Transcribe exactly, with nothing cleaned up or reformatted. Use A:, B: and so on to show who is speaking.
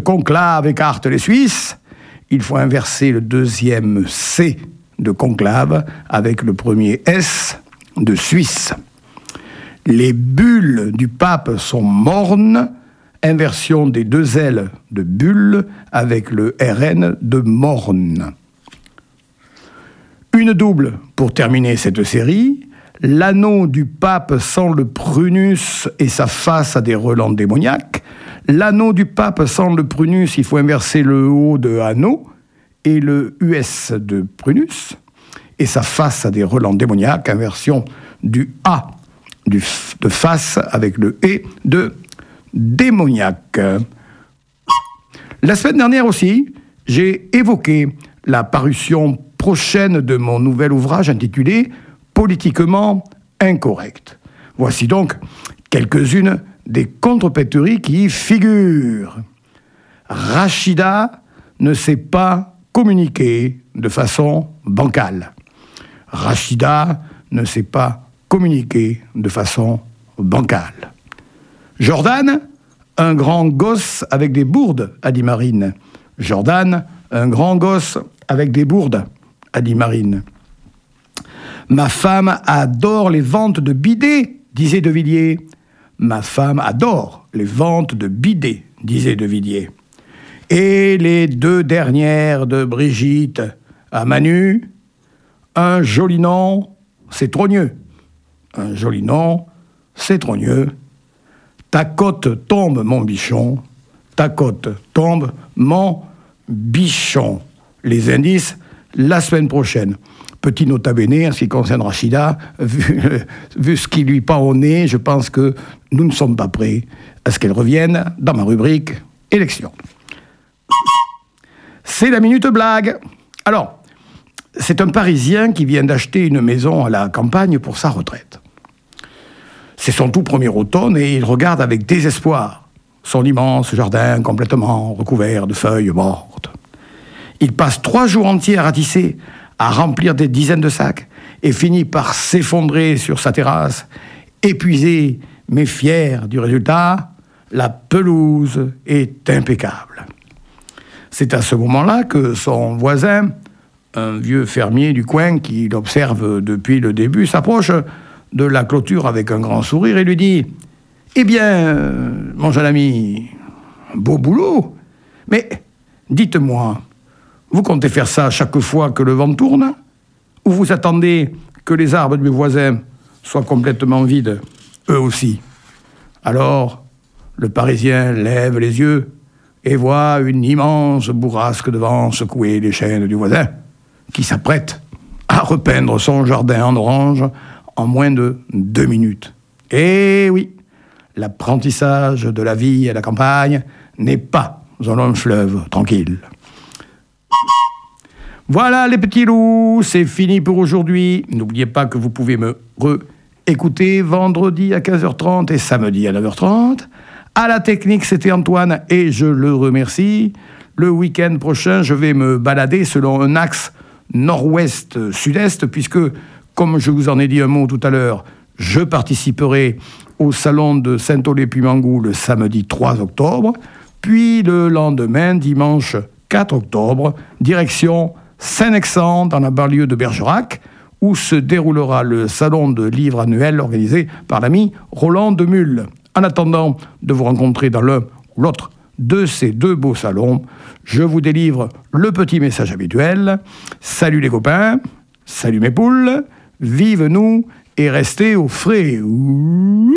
A: conclave écarte les Suisses, il faut inverser le deuxième C de conclave avec le premier S de Suisse. Les bulles du pape sont mornes, inversion des deux L de bulle avec le R N de morne. Une double pour terminer cette série. L'anneau du pape sans le prunus et sa face à des relents démoniaques. L'anneau du pape sans le prunus, il faut inverser le O de anneau et le U S de prunus. Et sa face à des relents démoniaques, inversion du A du f- de face avec le E de démoniaque. La semaine dernière aussi, j'ai évoqué la parution prochaine de mon nouvel ouvrage intitulé « Politiquement incorrect ». Voici donc quelques-unes des contrepéteries qui y figurent. Rachida ne sait pas communiquer de façon bancale. Rachida ne sait pas communiquer de façon bancale. Jordan, un grand gosse avec des bourdes, a dit Marine. Jordan, un grand gosse avec des bourdes, a dit Marine. Ma femme adore les ventes de bidets, disait De Villiers. Ma femme adore les ventes de bidets, disait De Villiers. Et les deux dernières de Brigitte à Manu, un joli nom, c'est trogneux. Un joli nom, c'est trogneux. Ta côte tombe, mon bichon. Ta côte tombe, mon bichon. Les indices, la semaine prochaine. Petit nota bene, en ce qui concerne Rachida, vu, vu ce qui lui pend au nez, je pense que nous ne sommes pas prêts à ce qu'elle revienne dans ma rubrique élection. C'est la minute blague. Alors, c'est un Parisien qui vient d'acheter une maison à la campagne pour sa retraite. C'est son tout premier automne et il regarde avec désespoir son immense jardin complètement recouvert de feuilles mortes. Il passe trois jours entiers à ratisser, à remplir des dizaines de sacs et finit par s'effondrer sur sa terrasse, épuisé mais fier du résultat. La pelouse est impeccable. C'est à ce moment-là que son voisin, un vieux fermier du coin qui l'observe depuis le début, s'approche de la clôture avec un grand sourire et lui dit « Eh bien, mon jeune ami, beau boulot, mais dites-moi, vous comptez faire ça chaque fois que le vent tourne? Ou vous attendez que les arbres de mes voisins soient complètement vides, eux aussi ?» Alors, le Parisien lève les yeux et voit une immense bourrasque de vent secouer les chênes du voisin, qui s'apprête à repeindre son jardin en orange en moins de deux minutes. Et oui, l'apprentissage de la vie à la campagne n'est pas un long fleuve tranquille. Voilà les petits loups, c'est fini pour aujourd'hui. N'oubliez pas que vous pouvez me re-écouter vendredi à quinze heures trente et samedi à neuf heures trente. À la technique, c'était Antoine et je le remercie. Le week-end prochain, je vais me balader selon un axe nord-ouest-sud-est, puisque, comme je vous en ai dit un mot tout à l'heure, je participerai au salon de Saint-Aulé-Puymangoux le samedi trois octobre, puis le lendemain, dimanche quatre octobre, direction Saint-Nexan, dans la banlieue de Bergerac, où se déroulera le salon de livres annuel organisé par l'ami Roland Demulle. En attendant de vous rencontrer dans l'un ou l'autre de ces deux beaux salons, je vous délivre le petit message habituel. Salut les copains, salut mes poules, vive nous et restez au frais. Ouh.